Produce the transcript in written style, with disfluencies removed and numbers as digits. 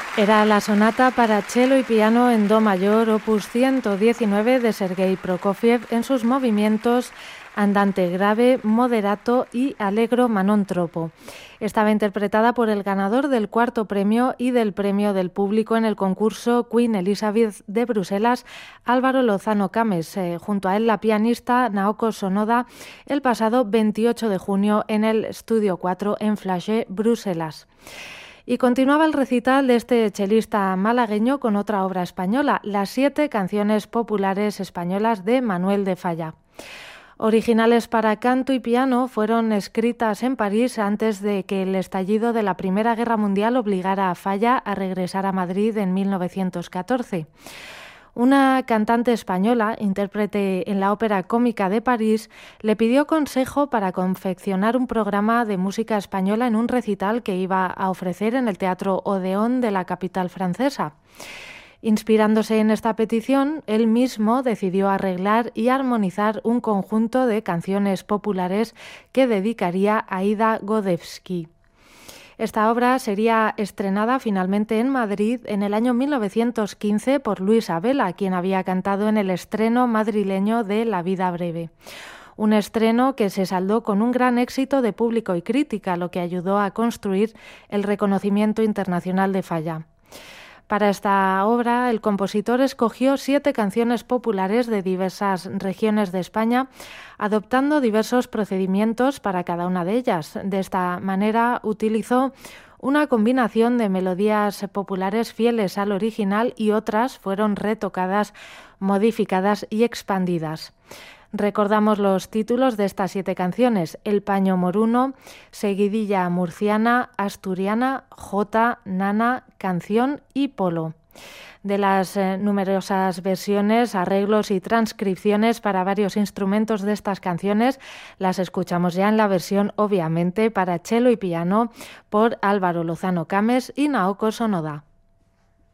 Era la sonata para cello y piano en do mayor, opus 119 de Sergei Prokofiev, en sus movimientos andante grave, moderato y allegro manontropo. Estaba interpretada por el ganador del cuarto premio y del premio del público en el concurso Queen Elizabeth de Bruselas, Álvaro Lozano Cames, junto a él la pianista Naoko Sonoda, el pasado 28 de junio en el Estudio 4 en Flagey, Bruselas. Y continuaba el recital de este chelista malagueño con otra obra española, las 7 canciones populares españolas de Manuel de Falla. Originales para canto y piano, fueron escritas en París antes de que el estallido de la Primera Guerra Mundial obligara a Falla a regresar a Madrid en 1914. Una cantante española, intérprete en la Ópera Cómica de París, le pidió consejo para confeccionar un programa de música española en un recital que iba a ofrecer en el Teatro Odeón de la capital francesa. Inspirándose en esta petición, él mismo decidió arreglar y armonizar un conjunto de canciones populares que dedicaría a Ida Godewski. Esta obra sería estrenada finalmente en Madrid en el año 1915 por Luis Abela, quien había cantado en el estreno madrileño de La vida breve. Un estreno que se saldó con un gran éxito de público y crítica, lo que ayudó a construir el reconocimiento internacional de Falla. Para esta obra, el compositor escogió 7 canciones populares de diversas regiones de España, adoptando diversos procedimientos para cada una de ellas. De esta manera, utilizó una combinación de melodías populares fieles al original y otras fueron retocadas, modificadas y expandidas. Recordamos los títulos de estas 7 canciones: El paño moruno, Seguidilla murciana, Asturiana, Jota, Nana, Canción y Polo. De las numerosas versiones, arreglos y transcripciones para varios instrumentos de estas canciones, las escuchamos ya en la versión, obviamente, para cello y piano por Álvaro Lozano Cames y Naoko Sonoda.